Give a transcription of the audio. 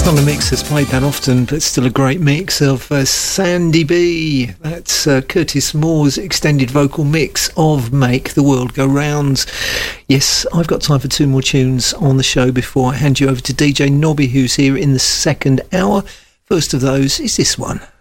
Not a mix that's played that often, but still a great mix of Sandy B. That's Curtis Moore's extended vocal mix of Make the World Go Round. Yes, I've got time for two more tunes on the show before I hand you over to DJ Nobby, who's here in the second hour. First of those is this one.